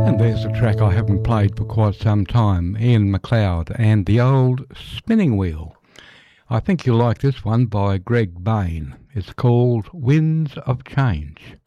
And there's a track I haven't played for quite some time, Ian McLeod and the Old Spinning Wheel. I think you'll like this one by Greg Bain. It's called Winds of Change.